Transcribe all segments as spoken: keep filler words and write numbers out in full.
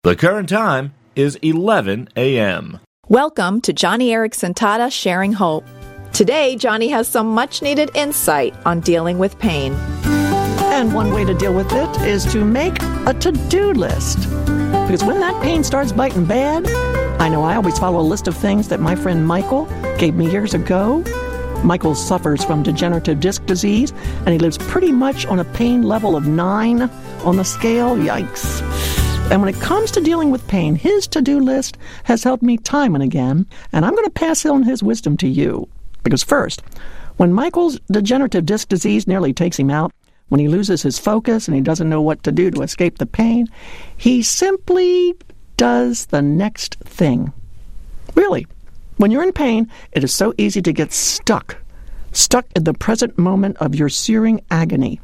The current time is eleven a.m. Welcome to Johnny Erickson Tada Sharing Hope. Today, Johnny has some much-needed insight on dealing with pain. And one way to deal with it is to make a to-do list. Because when that pain starts biting bad, I know I always follow a list of things that my friend Michael gave me years ago. Michael suffers from degenerative disc disease, and he lives pretty much on a pain level of nine on the scale. Yikes. And when it comes to dealing with pain, his to-do list has helped me time and again, and I'm going to pass on his wisdom to you. Because first, when Michael's degenerative disc disease nearly takes him out, when he loses his focus and he doesn't know what to do to escape the pain, he simply does the next thing. Really, when you're in pain, it is so easy to get stuck, stuck in the present moment of your searing agony.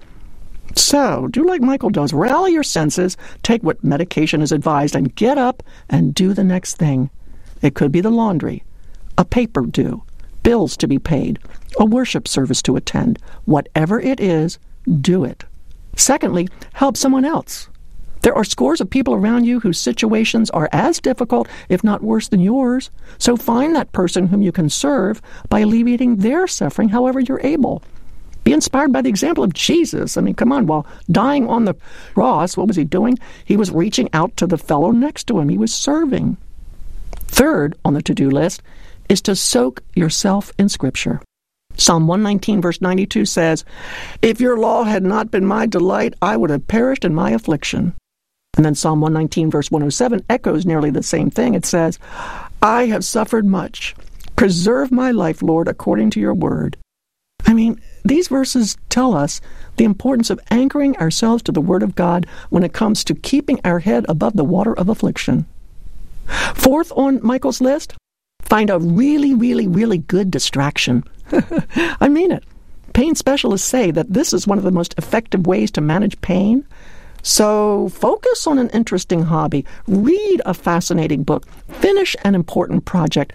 So, do like Michael does. Rally your senses, take what medication is advised, and get up and do the next thing. It could be the laundry, a paper due, bills to be paid, a worship service to attend. Whatever it is, do it. Secondly, help someone else. There are scores of people around you whose situations are as difficult, if not worse than yours. So find that person whom you can serve by alleviating their suffering however you're able. Be inspired by the example of Jesus. I mean, come on, while dying on the cross, what was he doing? He was reaching out to the fellow next to him. He was serving. Third on the to-do list is to soak yourself in Scripture. Psalm one nineteen, verse ninety-two says, "If your law had not been my delight, I would have perished in my affliction." And then Psalm one nineteen, verse one oh seven echoes nearly the same thing. It says, "I have suffered much. Preserve my life, Lord, according to your word." I mean, these verses tell us the importance of anchoring ourselves to the Word of God when it comes to keeping our head above the water of affliction. Fourth on Michael's list, find a really, really, really good distraction. I mean it. Pain specialists say that this is one of the most effective ways to manage pain. So focus on an interesting hobby, read a fascinating book, finish an important project,